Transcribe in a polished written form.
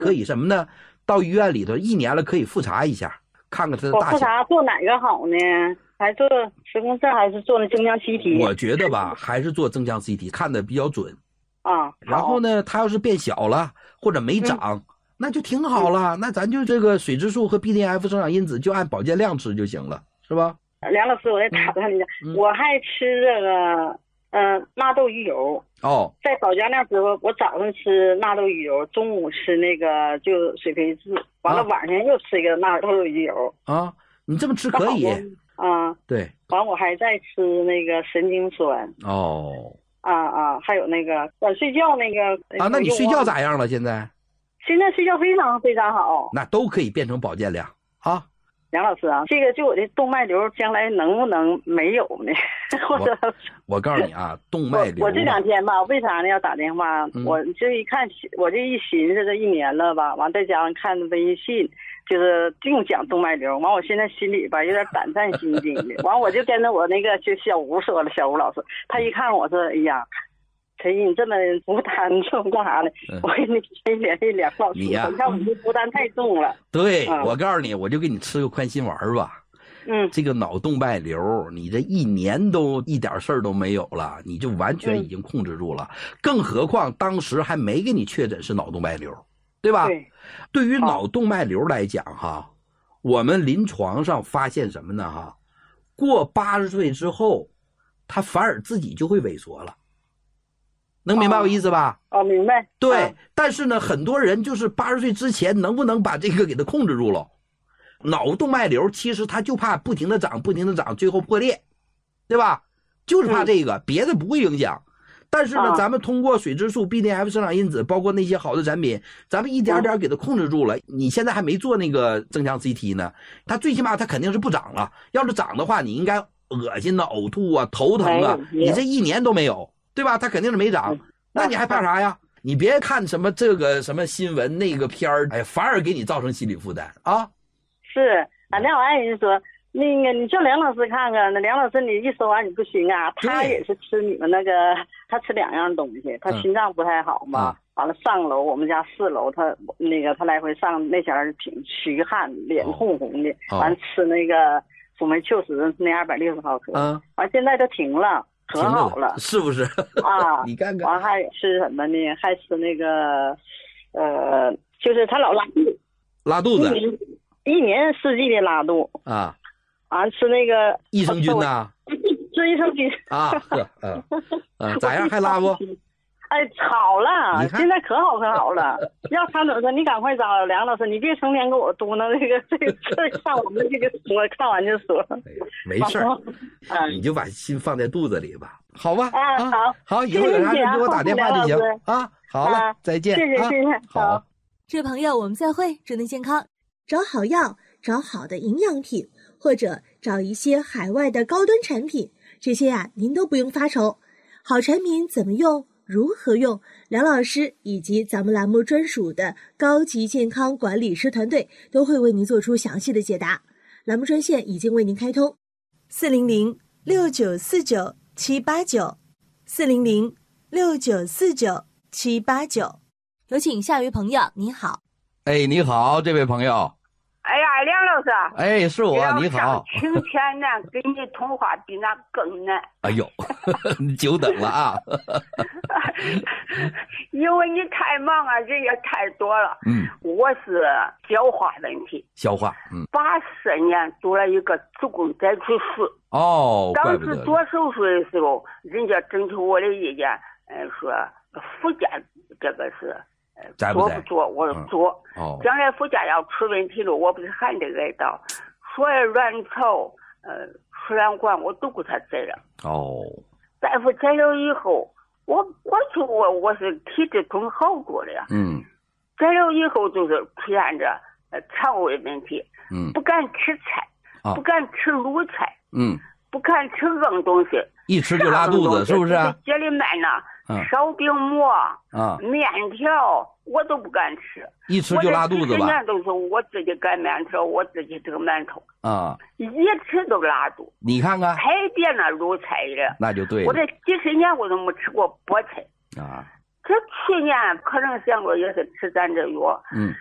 可以什么呢？到医院里头1年了可以复查一下，看看它的大小。 我复查做哪个好呢？还做磁共振还是做那增强 CT？ 我觉得吧，还是做增强 CT 看的比较准。 啊， 然后呢，它要是变小了或者没长，那就挺好了。那咱就这个水质素和 BDNF 生长因子就按保健量吃就行了，是吧？ 梁老师，我再打断你一下，我还吃这个纳豆鱼油。 哦， 在保健量时候，我早上吃纳豆鱼油，中午吃那个就水培质，完了晚上又吃一个纳豆鱼油。 啊，你这么吃可以。 啊，对。完我还在吃那个神经酸。 哦。 还有那个晚睡觉那个。 啊，那你睡觉咋样了？现在睡觉非常非常好。 那都可以变成保健量啊。 梁老师啊，这个就我的动脉瘤将来能不能没有呢？或者我告诉你啊，动脉瘤我这2天吧，为啥呢要打电话？我这一看，我这一寻思，这1年了吧，完再加上看微信，就是净讲动脉瘤，完我现在心里吧有点胆战心惊的。完我就跟着我那个就小吴说了，小吴老师，他一看我说，哎呀。陈毅，你这么不担重干啥呢？我给你联系梁老师，你看我这负担太重了。 对，我告诉你，我就给你吃个宽心丸吧。这个脑动脉瘤，你这1年都一点事儿都没有了，你就完全已经控制住了。更何况当时还没给你确诊是脑动脉瘤，对吧？对于脑动脉瘤来讲哈，我们临床上发现什么呢哈？过80岁之后，它反而自己就会萎缩了。能明白我意思吧？ 明白。 对，但是呢，很多人就是80岁之前能不能把这个给它控制住了？脑动脉瘤其实它就怕不停的长，不停的长，最后破裂，对吧？就是怕这个，别的不会影响。但是呢，咱们通过水质素、BDNF 生长因子，包括那些好的产品，咱们一点点给它控制住了。你现在还没做那个增强 CT 呢，它最起码它肯定是不长了。要是长的话，你应该恶心呐、呕吐啊、头疼啊，你这1年都没有。对吧？他肯定是没长，那你还怕啥呀？你别看什么这个什么新闻那个片儿，哎，反而给你造成心理负担啊！ 是，那我爱人说，那个你叫梁老师看看，那梁老师你一说完你不行啊，他也是吃你们那个，他吃2样东西，他心脏不太好嘛，完了上楼，我们家4楼，他来回上那前儿挺虚汗，脸红红的，完了吃那个辅酶溴石那260毫克，完现在都停了。可好了， 是不是啊？ 你看看， 完还吃什么呢？还吃那个，就是他老拉肚子， 一年四季的拉肚啊。 吃那个益生菌呐， 吃益生菌啊，咋样？还拉不？ 哎，好了，现在可好了。要看怎么说，你赶快找梁老师，你别成天给我嘟囔这个看我们这个说，看完就说。 没事儿，你就把心放在肚子里吧，好吧？好，以后有啥事给我打电话就行啊。好了，再见， 谢谢。 好， 这位朋友，我们再会，祝您健康。找好药，找好的营养品，或者找一些海外的高端产品，这些您都不用发愁。好产品怎么用？如何用？梁老师以及咱们栏目专属的高级健康管理师团队都会为您做出详细的解答。栏目专线已经为您开通，400-6949-789，400-6949-789。有请下一位朋友，你好。 哎，你好，这位朋友。 哎呀，梁老师， 哎，是我，你好。 晴天呢，跟你通话比那更难。 哎呦，久等了啊！ 因为你太忙啊，人也太多了。我是消化问题。 消化 ，84年做了一个子宫摘除术。 哦， 当时做手术的时候，人家征求我的意见，说附件这个是。做不做？我说做。将来附件要出问题了，我不是还得挨刀。所有卵巢、输卵管我都给他摘了。大夫摘了以后，我是体质更好多了呀。摘了以后就是出现着肠胃问题。不敢吃菜，不敢吃卤菜。不敢吃硬东西。 一吃就拉肚子，是不是？ 接里面呢。烧饼馍面条我都不敢吃， 一吃就拉肚子吧。 我这10年都是我自己擀面条，我自己这个馒头一吃都拉肚。 你看看， 太别那卤菜了， 那就对了。 我这几10年我都没吃过菠菜这去年可能想着也是吃咱这药，